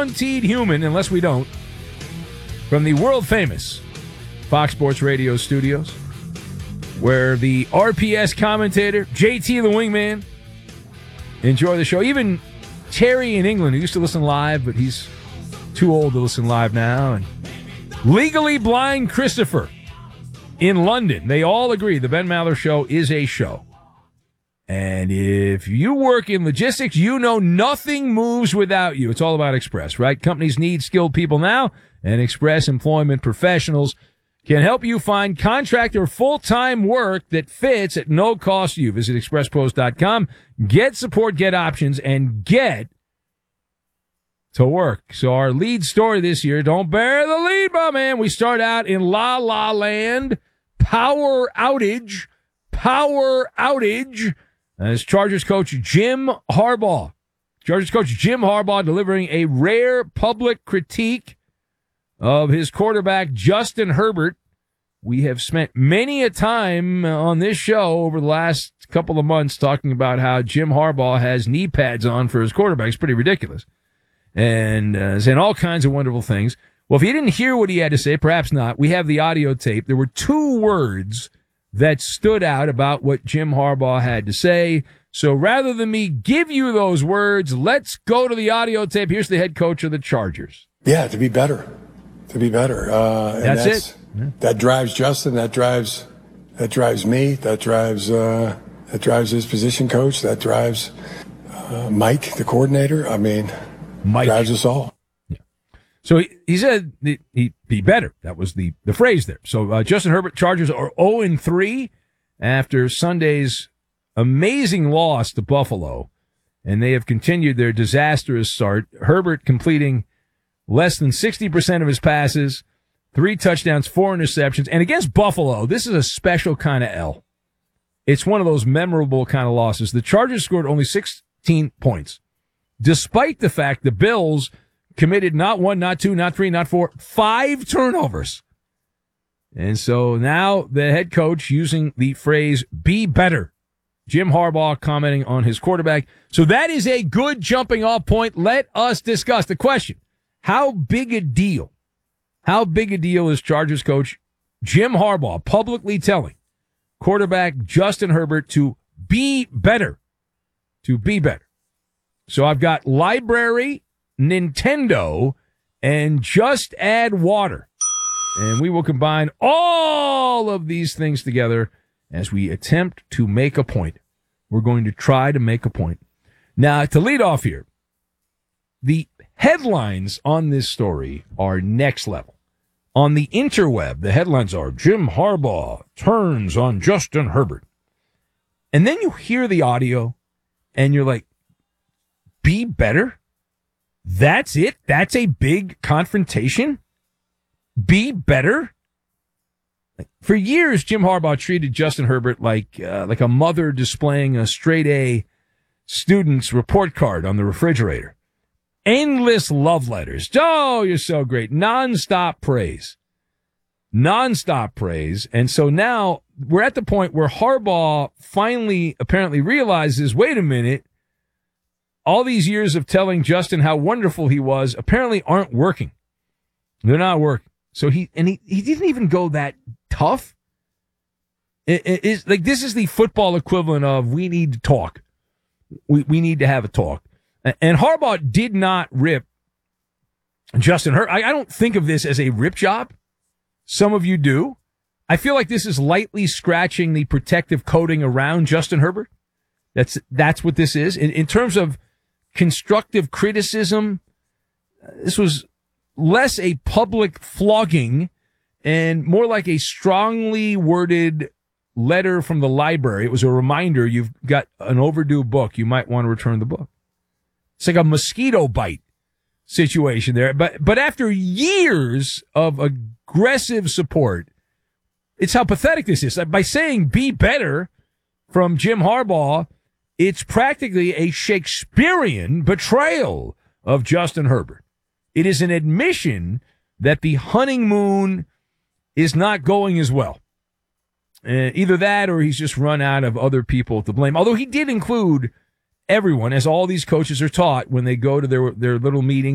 guaranteed human, unless we don't, from the world-famous Fox Sports Radio studios, where the RPS commentator, JT the Wingman, enjoy the show. Even Terry in England, who used to listen live, but he's too old to listen live now, and Legally Blind Christopher in London, they all agree the Ben Maller Show is a show. And if you work in logistics, you know nothing moves without you. It's all about Express, right? Companies need skilled people now, and Express Employment Professionals can help you find contract or full-time work that fits at no cost to you. Visit expresspros.com, get support, get options, and get to work. So our lead story this year, don't bear the lead, my man. We start out in La La Land, power outage, as Chargers coach Jim Harbaugh. Delivering a rare public critique of his quarterback, Justin Herbert. We have spent many a time on this show over the last couple of months talking about how Jim Harbaugh has knee pads on for his quarterback. It's pretty ridiculous. And saying all kinds of wonderful things. Well, if you didn't hear what he had to say, perhaps not. We have the audio tape. There were two words that stood out about what Jim Harbaugh had to say. So rather than me give you those words, let's go to the audio tape. Here's the head coach of the Chargers. Yeah, to be better. That's it. Yeah. That drives Justin. That drives me. That drives his position coach. That drives Mike, the coordinator. I mean, Mike drives us all. So he said he'd be better. That was the phrase there. So Justin Herbert, Chargers are 0-3 after Sunday's amazing loss to Buffalo, and they have continued their disastrous start. Herbert completing less than 60% of his passes, 3 touchdowns, 4 interceptions. And against Buffalo, this is a special kind of L. It's one of those memorable kind of losses. The Chargers scored only 16 points, despite the fact the Bills committed not 1, not 2, not 3, not 4, 5 turnovers. And so now the head coach using the phrase, be better. Jim Harbaugh commenting on his quarterback. So that is a good jumping off point. Let us discuss the question. How big a deal is Chargers coach Jim Harbaugh publicly telling quarterback Justin Herbert to be better? So I've got library, Nintendo, and just add water. And we will combine all of these things together as we attempt to make a point. We're going to try to make a point. Now, to lead off here, the headlines on this story are next level. On the interweb, the headlines are Jim Harbaugh turns on Justin Herbert. And then you hear the audio and you're like, be better? That's it? That's a big confrontation? Be better? For years, Jim Harbaugh treated Justin Herbert like a mother displaying a straight-A student's report card on the refrigerator. Endless love letters. Oh, you're so great. Non-stop praise. And so now we're at the point where Harbaugh finally apparently realizes, wait a minute, all these years of telling Justin how wonderful he was apparently aren't working. They're not working. So he didn't even go that tough. It is like, this is the football equivalent of we need to talk. We need to have a talk. And Harbaugh did not rip Justin Herbert. I don't think of this as a rip job. Some of you do. I feel like this is lightly scratching the protective coating around Justin Herbert. That's what this is. In terms of constructive criticism, this was less a public flogging and more like a strongly worded letter from the library. It was a reminder you've got an overdue book. You might want to return the book. It's like a mosquito bite situation there. But after years of aggressive support, it's how pathetic this is. By saying be better from Jim Harbaugh, it's practically a Shakespearean betrayal of Justin Herbert. It is an admission that the honeymoon is not going as well. Either that or he's just run out of other people to blame. Although he did include everyone, as all these coaches are taught when they go to their little meetings.